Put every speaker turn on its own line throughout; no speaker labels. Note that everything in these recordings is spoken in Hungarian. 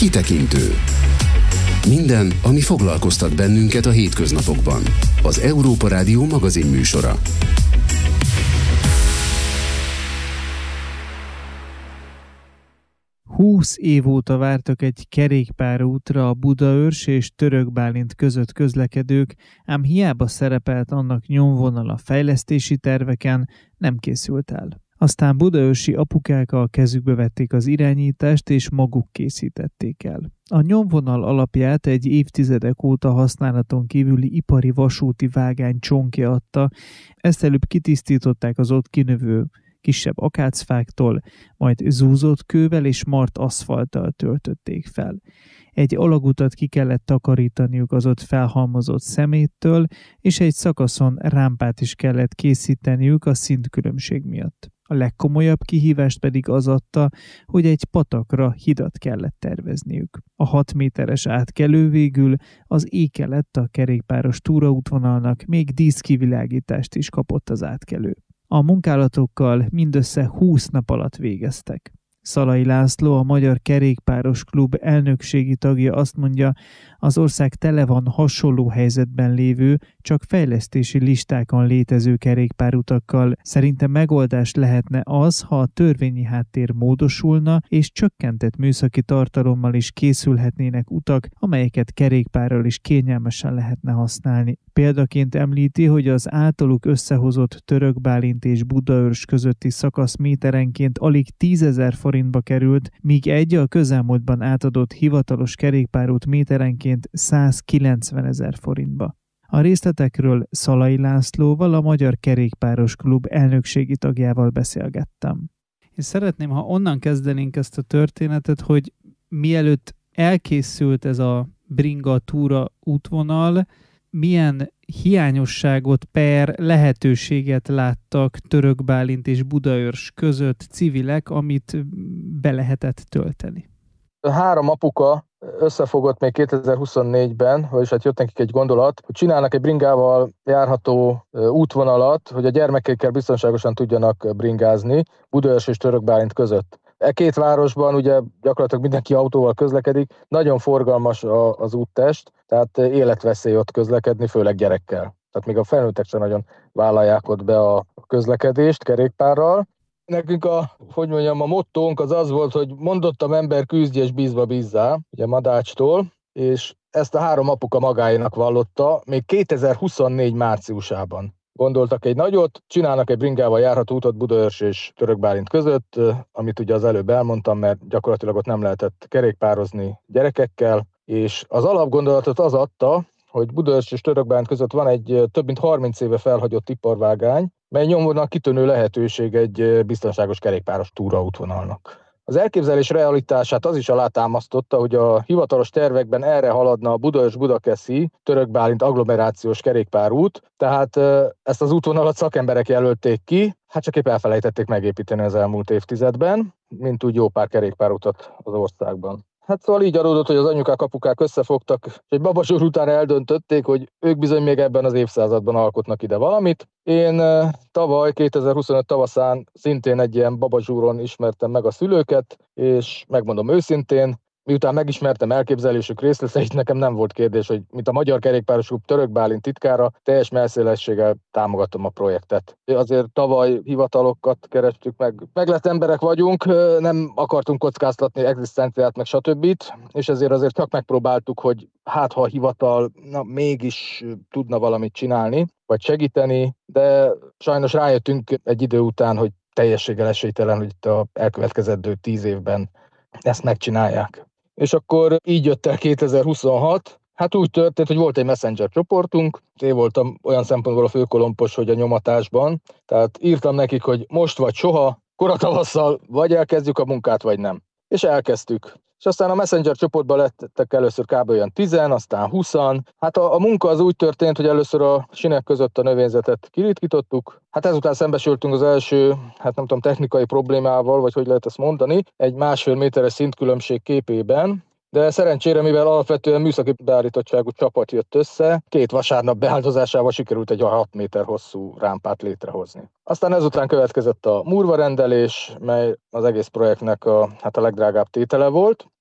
Kitekintő. Minden, ami foglalkoztat bennünket a hétköznapokban. Az Európa Rádió magazinműsora.
Húsz év óta vártak egy kerékpárútra a Budaörs és Török Bálint között közlekedők, ám hiába szerepelt annak nyomvonala fejlesztési terveken, nem készült el. Aztán budaörsi apukák a kezükbe vették az irányítást, és maguk készítették el. A nyomvonal alapját egy évtizedek óta használaton kívüli ipari vasúti vágány csonkja adta, ezt előbb kitisztították az ott kinövő kisebb akácfáktól, majd zúzott kővel és mart aszfalttal töltötték fel. Egy alagutat ki kellett takarítaniuk az ott felhalmozott szeméttől, és egy szakaszon rámpát is kellett készíteniük a szintkülönbség miatt. A legkomolyabb kihívást pedig az adta, hogy egy patakra hidat kellett tervezniük. A 6 méteres átkelő végül az éke lett a kerékpáros túraútvonalnak, még díszkivilágítást is kapott az átkelő. A munkálatokkal mindössze 20 nap alatt végeztek. Szalai László, a Magyar Kerékpáros Klub elnökségi tagja azt mondja, az ország tele van hasonló helyzetben lévő, csak fejlesztési listákon létező kerékpárutakkal. Szerintem megoldás lehetne az, ha a törvényi háttér módosulna, és csökkentett műszaki tartalommal is készülhetnének utak, amelyeket kerékpárral is kényelmesen lehetne használni. Példaként említi, hogy az általuk összehozott Török Bálint és Budaörs közötti szakasz méterenként alig 10 000 forintba került, míg egy a közelmúltban átadott hivatalos kerékpárút méterenként 190 000 forintba. A részletekről Szalai Lászlóval, a Magyar Kerékpáros Klub elnökségi tagjával beszélgettem. Én szeretném, ha onnan kezdenénk ezt a történetet, hogy mielőtt elkészült ez a bringa túra útvonal, milyen hiányosságot per lehetőséget láttak Török Bálint és Budaörs között civilek, amit be lehetett tölteni?
A 3 apuka összefogott még 2024-ben, vagyis hát jött nekik egy gondolat, hogy csinálnak egy bringával járható útvonalat, hogy a gyermekekkel biztonságosan tudjanak bringázni Budaörs és Török Bálint között. E 2 városban ugye gyakorlatilag mindenki autóval közlekedik, nagyon forgalmas az úttest, tehát életveszély ott közlekedni, főleg gyerekkel. Tehát még a felnőttek sem nagyon vállalják ott be a közlekedést kerékpárral. Nekünk a mottónk az volt, hogy mondottam ember küzdj és bízva bízzá, ugye Madácstól, és ezt a 3 apuka magáénak vallotta még 2024 márciusában. Gondoltak egy nagyot, csinálnak egy bringával járható utat Budaörs és Török Bálint között, amit ugye az előbb elmondtam, mert gyakorlatilag ott nem lehetett kerékpározni gyerekekkel, és az alapgondolatot az adta, hogy Budaörs és Török Bálint között van egy több mint 30 éve felhagyott iparvágány, mely nyomvonal kitűnő lehetőség egy biztonságos kerékpáros túraútvonalnak. Az elképzelés realitását az is alátámasztotta, hogy a hivatalos tervekben erre haladna a Budaörs-Budakeszi Török Bálint agglomerációs kerékpárút, tehát ezt az útvonalat szakemberek jelölték ki, hát csak épp elfelejtették megépíteni az elmúlt évtizedben, mint úgy jó pár kerékpárutat az országban. Hát szóval így adódott, hogy az anyukák, apukák összefogtak, és egy babazsúr után eldöntötték, hogy ők bizony még ebben az évszázadban alkotnak ide valamit. Én tavaly, 2025 tavaszán szintén egy ilyen babazsúron ismertem meg a szülőket, és megmondom őszintén, miután megismertem elképzelésük részleteit, nekem nem volt kérdés, hogy mint a Magyar Kerékpáros Klub Török Bálint titkára teljes mellszélességgel támogatom a projektet. Azért tavaly hivatalokat kerestük meg. Meglett emberek vagyunk, nem akartunk kockáztatni egzisztenciát, meg stb. És ezért azért csak megpróbáltuk, hogy hát ha a hivatal mégis tudna valamit csinálni, vagy segíteni, de sajnos rájöttünk egy idő után, hogy teljességgel esélytelen, hogy itt a elkövetkezendő 10 évben ezt megcsinálják. És akkor így jött el 2026, hát úgy történt, hogy volt egy Messenger csoportunk, én voltam olyan szempontból a főkolompos, hogy a nyomatásban, tehát írtam nekik, hogy most vagy soha, koratavasszal vagy elkezdjük a munkát, vagy nem. És elkezdtük. És aztán a Messenger csoportban lettek először kb. Olyan 10, aztán 20. Hát a munka az úgy történt, hogy először a sinek között a növényzetet kiritkítottuk. Hát ezután szembesültünk az első, technikai problémával, vagy hogy lehet ezt mondani, egy 1,5 méteres szintkülönbség képében. De szerencsére, mivel alapvetően műszaki beállítottságú csapat jött össze, 2 vasárnap beáldozásával sikerült egy 6 méter hosszú rámpát létrehozni. Aztán ezután következett a murva rendelés, mely az egész projektnek a legdrágább tétele volt.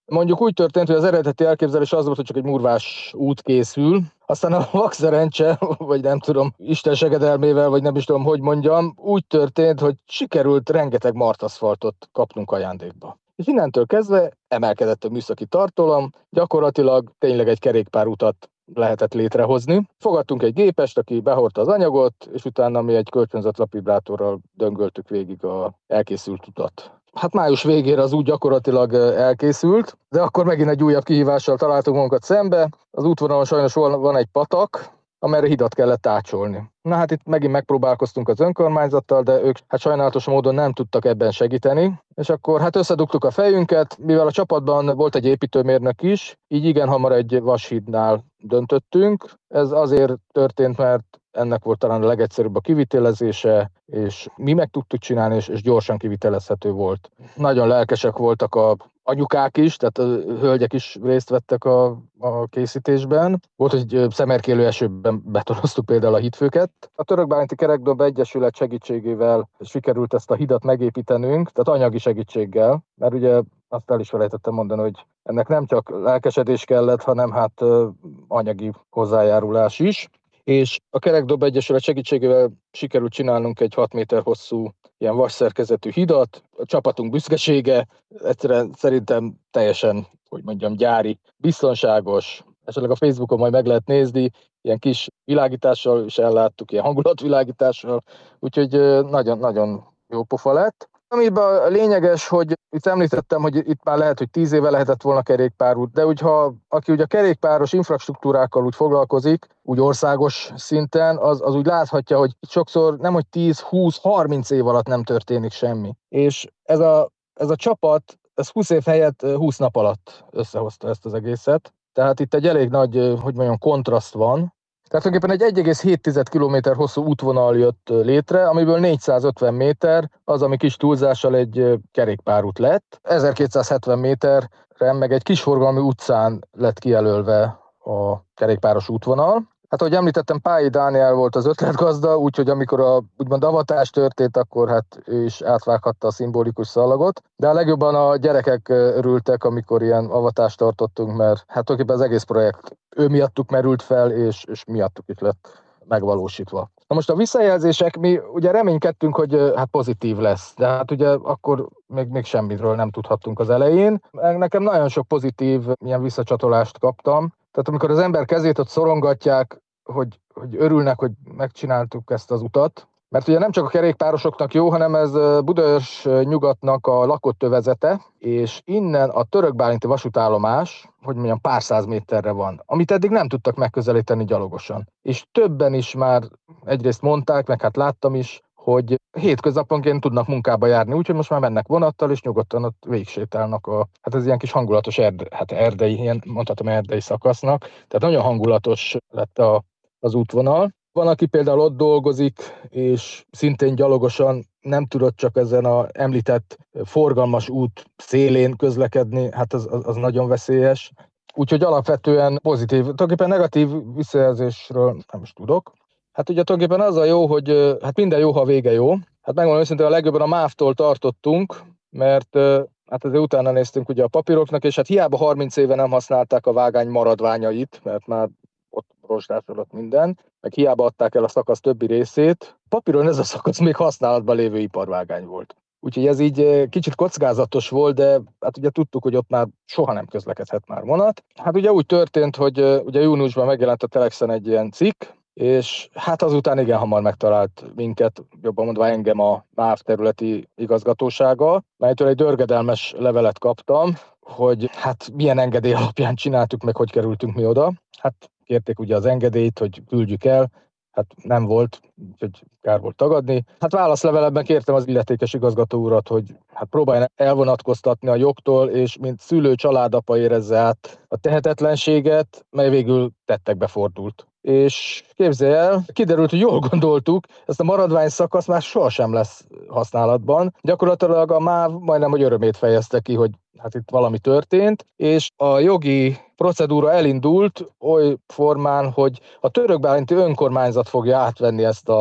Mondjuk úgy történt, hogy az eredeti elképzelés az volt, hogy csak egy murvás út készül, aztán a vakszerencse, vagy nem tudom, Isten segedelmével, vagy nem is tudom, hogy mondjam, úgy történt, hogy sikerült rengeteg martaszfaltot kapnunk ajándékba. És innentől kezdve emelkedett a műszaki tartalom, gyakorlatilag tényleg egy kerékpárutat lehetett létrehozni. Fogadtunk egy gépest, aki behordta az anyagot, és utána mi egy kölcsönzött lapvibrátorral döngöltük végig az elkészült utat. Hát május végére az út gyakorlatilag elkészült, de akkor megint egy újabb kihívással találtunk magunkat szembe. Az útvonalon sajnos van egy patak, amelyre hidat kellett ácsolni. Na hát itt megint megpróbálkoztunk az önkormányzattal, de ők hát sajnálatos módon nem tudtak ebben segíteni, és akkor hát összedugtuk a fejünket, mivel a csapatban volt egy építőmérnök is, így igen hamar egy vashídnál döntöttünk. Ez azért történt, mert ennek volt talán a legegyszerűbb a kivitelezése, és mi meg tudtuk csinálni, és gyorsan kivitelezhető volt. Nagyon lelkesek voltak a anyukák is, tehát a hölgyek is részt vettek a készítésben. Volt, hogy szemerkélő esőben betonoztuk például a hídfőket. A Törökbálinti Kerekdomb Egyesület segítségével sikerült ezt a hidat megépítenünk, tehát anyagi segítséggel, mert ugye azt el is felejtettem mondani, hogy ennek nem csak lelkesedés kellett, hanem hát anyagi hozzájárulás is. És a Kerekdomb Egyesület segítségével sikerült csinálnunk egy 6 méter hosszú ilyen vasszerkezetű hidat. A csapatunk büszkesége egyszerűen szerintem teljesen, hogy mondjam, gyári, biztonságos. Esetleg a Facebookon majd meg lehet nézni, ilyen kis világítással is elláttuk, ilyen hangulatvilágítással, úgyhogy nagyon-nagyon jó pofa lett. Amiben a lényeges, hogy itt említettem, hogy itt már lehet, hogy 10 éve lehetett volna kerékpárút, de aki ugye a kerékpáros infrastruktúrákkal úgy foglalkozik, úgy országos szinten, az úgy láthatja, hogy sokszor nem, hogy 10, 20, 30 év alatt nem történik semmi. És ez a csapat, ez 20 év helyett 20 nap alatt összehozta ezt az egészet. Tehát itt egy elég nagy, hogy mondjam, kontraszt van. Tehát tulajdonképpen egy 1,7 km hosszú útvonal jött létre, amiből 450 méter az, ami kis túlzással egy kerékpárút lett. 1270 méterre meg egy kisforgalmú utcán lett kijelölve a kerékpáros útvonal. Hát, ahogy említettem, Pályi Dániel volt az ötletgazda, úgyhogy amikor úgymond avatás történt, akkor hát ő is átvághatta a szimbolikus szallagot. De a legjobban a gyerekek örültek, amikor ilyen avatást tartottunk, mert hát tulajdonképpen az egész projekt ő miattuk merült fel, és miattuk is lett megvalósítva. Na most a visszajelzések, mi ugye reménykedtünk, hogy hát pozitív lesz, de hát ugye akkor még semmiről nem tudhattunk az elején. Nekem nagyon sok pozitív ilyen visszacsatolást kaptam. Tehát amikor az ember kezét ott szorongatják, hogy örülnek, hogy megcsináltuk ezt az utat, mert ugye nem csak a kerékpárosoknak jó, hanem ez Budaörs nyugatnak a lakott övezete, és innen a törökbálinti vasútállomás, hogy mondjam, pár száz méterre van, amit eddig nem tudtak megközelíteni gyalogosan. És többen is már egyrészt mondták, meg hát láttam is, hogy hétköznaponként tudnak munkába járni, úgyhogy most már mennek vonattal, és nyugodtan ott végigsétálnak hát ez ilyen kis hangulatos erdei, ilyen mondhatom erdei szakasznak, tehát nagyon hangulatos lett az útvonal. Van, aki például ott dolgozik, és szintén gyalogosan nem tudott csak ezen az említett forgalmas út szélén közlekedni, hát az nagyon veszélyes. Úgyhogy alapvetően pozitív, tulajdonképpen negatív visszajelzésről nem is tudok. Hát ugye tulajdonképpen az a jó, hogy hát minden jó, ha vége jó. Hát megmondom őszintén, a legjobban a MÁV-tól tartottunk, mert hát azért utána néztünk ugye a papíroknak, és hát hiába 30 éve nem használták a vágány maradványait, mert már ott rozsdásodott minden, meg hiába adták el a szakasz többi részét. Papíron ez a szakasz még használatban lévő iparvágány volt. Úgyhogy ez így kicsit kockázatos volt, de hát ugye tudtuk, hogy ott már soha nem közlekedhet már vonat. Hát ugye úgy történt, hogy ugye júniusban megjelent a Telexen egy ilyen cikk, és hát azután igen hamar megtalált minket, jobban mondva engem a MÁV területi igazgatósága, melytől egy dörgedelmes levelet kaptam, hogy hát milyen engedély alapján csináltuk, meg hogy kerültünk mi oda. Hát kérték ugye az engedélyt, hogy küldjük el, hát nem volt, úgyhogy kár volt tagadni. Hát válaszlevelemben kértem az illetékes igazgató urat, hogy hát próbáljon elvonatkoztatni a jogtól, és mint szülő családapa érezze át a tehetetlenséget, mely végül tettekbe fordult. És képzelj el, kiderült, hogy jól gondoltuk, ezt a maradvány szakasz már sohasem lesz használatban. Gyakorlatilag a MÁV majdnem, hogy örömét fejezte ki, hogy hát itt valami történt, és a jogi procedúra elindult oly formán, hogy a törökbálinti önkormányzat fogja átvenni ezt a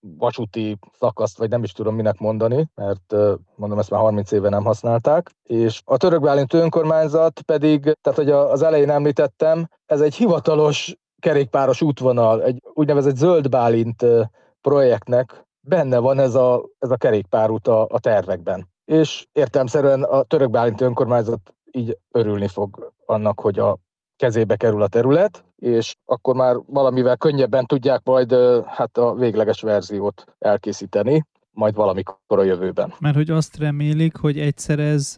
vasúti szakaszt, vagy nem is tudom minek mondani, mert mondom, ezt már 30 éve nem használták. És a Török Bálint önkormányzat pedig, tehát hogy az elején említettem, ez egy hivatalos kerékpáros útvonal, egy úgynevezett Zöld Bálint projektnek benne van ez a kerékpárút a tervekben. És értelemszerűen a Török Bálint önkormányzat így örülni fog annak, hogy a kezébe kerül a terület, és akkor már valamivel könnyebben tudják majd a végleges verziót elkészíteni, majd valamikor a jövőben.
Mert hogy azt remélik, hogy egyszer ez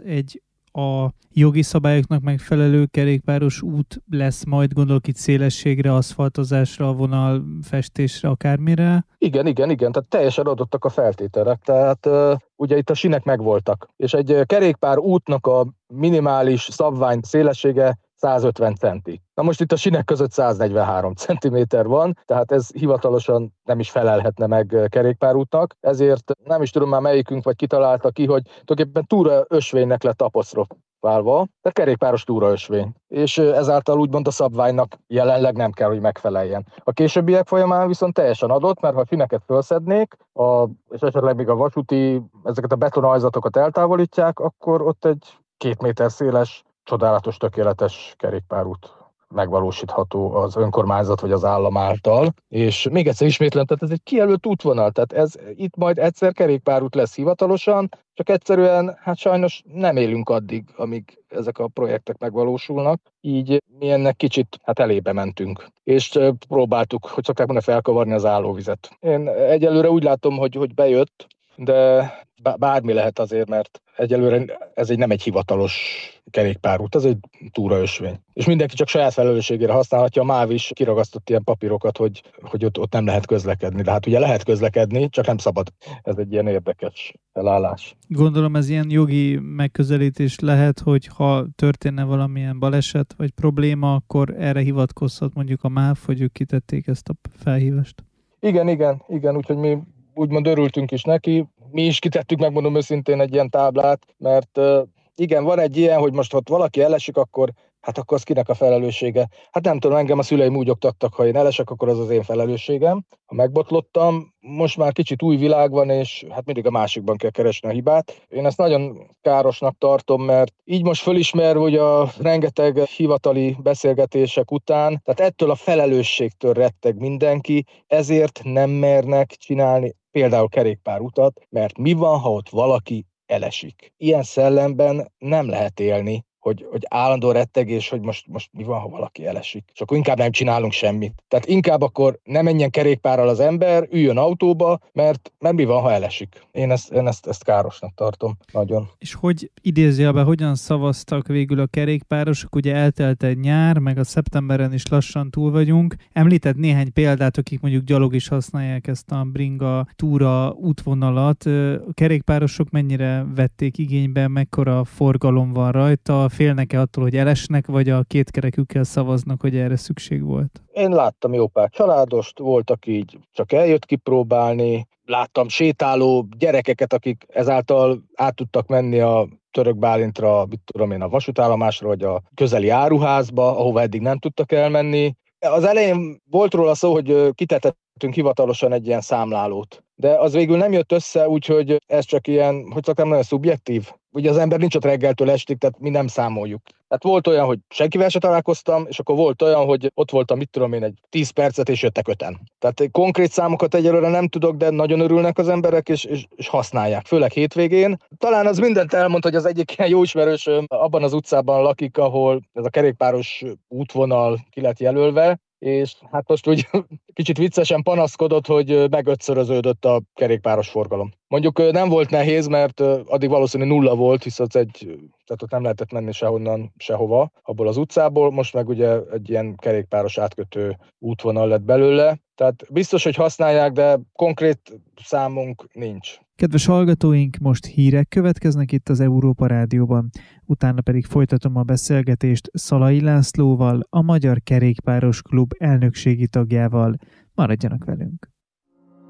a jogi szabályoknak megfelelő kerékpáros út lesz majd, gondolok itt szélességre, aszfaltozásra, vonalfestésre, akármire?
Igen, tehát teljesen adottak a feltételek, tehát ugye itt a sínek megvoltak, és egy kerékpár útnak a minimális szabvány szélessége 150 centi. Na most itt a sínek között 143 centiméter van, tehát ez hivatalosan nem is felelhetne meg kerékpárútnak, ezért nem is tudom már melyikünk vagy kitalálta ki, hogy tulajdonképpen túraösvénynek lett aposztrofálva, tehát kerékpáros túraösvény. És ezáltal úgymond a szabványnak jelenleg nem kell, hogy megfeleljen. A későbbiek folyamán viszont teljesen adott, mert ha a fineket felszednék, és esetleg még a vasúti, ezeket a betonajzatokat eltávolítják, akkor ott egy 2 méter széles, csodálatos, tökéletes kerékpárút megvalósítható az önkormányzat vagy az állam által. És még egyszer ismétlem, tehát ez egy kijelölt útvonal, tehát itt majd egyszer kerékpárút lesz hivatalosan, csak egyszerűen sajnos nem élünk addig, amíg ezek a projektek megvalósulnak, így mi ennek kicsit elébe mentünk. És próbáltuk, hogy szokták mondani, felkavarni az állóvizet. Én egyelőre úgy látom, hogy bejött, de bármi lehet azért, mert egyelőre ez nem egy hivatalos kerékpárút, ez egy túraösvény. És mindenki csak saját felelősségére használhatja. A MÁV is kiragasztott ilyen papírokat, hogy ott nem lehet közlekedni. De hát ugye lehet közlekedni, csak nem szabad. Ez egy ilyen érdekes felállás.
Gondolom ez ilyen jogi megközelítés lehet, hogy ha történne valamilyen baleset vagy probléma, akkor erre hivatkozhat mondjuk a MÁV, hogy ők kitették ezt a felhívást.
Igen, úgyhogy mi úgymond örültünk is neki. Mi is kitettük, megmondom őszintén, egy ilyen táblát, mert igen, van egy ilyen, hogy most ott valaki elesik, akkor az kinek a felelőssége? Hát nem tudom, engem a szüleim úgy oktattak, ha én elesek, akkor az én felelősségem. Ha megbotlottam, most már kicsit új világ van, és mindig a másikban kell keresni a hibát. Én ezt nagyon károsnak tartom, mert így most fölismerve, hogy a rengeteg hivatali beszélgetések után, tehát ettől a felelősségtől retteg mindenki, ezért nem mernek csinálni például kerékpárutat, mert mi van, ha ott valaki elesik? Ilyen szellemben nem lehet élni, hogy állandó rettegés, hogy most mi van, ha valaki elesik. És akkor inkább nem csinálunk semmit. Tehát inkább akkor ne menjen kerékpárral az ember, üljön autóba, mert mi van, ha elesik. Én ezt károsnak tartom nagyon.
És hogy idézőjelben hogyan szavaztak végül a kerékpárosok? Ugye eltelt egy nyár, meg a szeptemberen is lassan túl vagyunk. Említett néhány példát, akik mondjuk gyalog is használják ezt a bringa túra útvonalat. A kerékpárosok mennyire vették igénybe, mekkora forgalom van rajta? Félnek-e attól, hogy elesnek, vagy a kétkerekükkel szavaznak, hogy erre szükség volt?
Én láttam jó pár családost, voltak így, csak eljött kipróbálni, láttam sétáló gyerekeket, akik ezáltal át tudtak menni a Török Bálintra, a vasútállomásra, vagy a közeli áruházba, ahova eddig nem tudtak elmenni. Az elején volt róla szó, hogy kitettünk hivatalosan egy ilyen számlálót, de az végül nem jött össze, úgyhogy ez csak ilyen, hogy szoktam, nagyon szubjektív. Ugye az ember nincs ott reggeltől estig, tehát mi nem számoljuk. Tehát volt olyan, hogy senkivel se találkoztam, és akkor volt olyan, hogy ott voltam, egy 10 percet, és jöttek 5-en. Tehát konkrét számokat egyelőre nem tudok, de nagyon örülnek az emberek, és használják, főleg hétvégén. Talán az mindent elmond, hogy az egyik ilyen jó ismerősöm abban az utcában lakik, ahol ez a kerékpáros útvonal ki lett jelölve, és most úgy kicsit viccesen panaszkodott, hogy megötszöröződött a kerékpáros forgalom. Mondjuk nem volt nehéz, mert addig valószínűleg 0 volt, viszont tehát ott nem lehetett menni sehonnan, sehova abból az utcából, most meg ugye egy ilyen kerékpáros átkötő útvonal lett belőle. Tehát biztos, hogy használják, de konkrét számunk nincs.
Kedves hallgatóink, most hírek következnek itt az Európa Rádióban, utána pedig folytatom a beszélgetést Szalai Lászlóval, a Magyar Kerékpáros Klub elnökségi tagjával. Maradjanak velünk!